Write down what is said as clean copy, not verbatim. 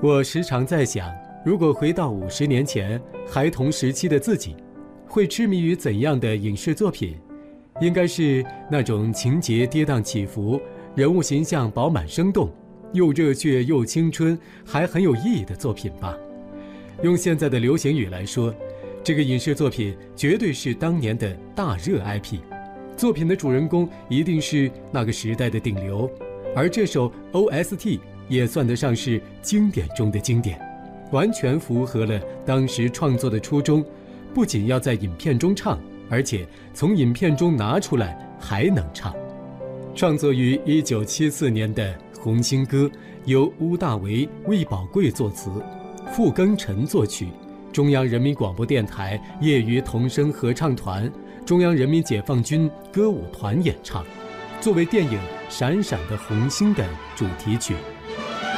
我时常在想，如果回到50年前孩童时期的自己，会痴迷于怎样的影视作品？应该是那种情节跌宕起伏，人物形象饱满生动，又热血又青春，还很有意义的作品吧。用现在的流行语来说，这个影视作品绝对是当年的大热 IP， 作品的主人公一定是那个时代的顶流，而这首 OST 也算得上是经典中的经典，完全符合了当时创作的初衷，不仅要在影片中唱，而且从影片中拿出来还能唱。创作于1974年的《红星歌》由邬大为、魏宝贵作词，傅庚辰作曲，中央人民广播电台业余童声合唱团、中央人民解放军歌舞团演唱，作为电影《闪闪的红星》的主题曲。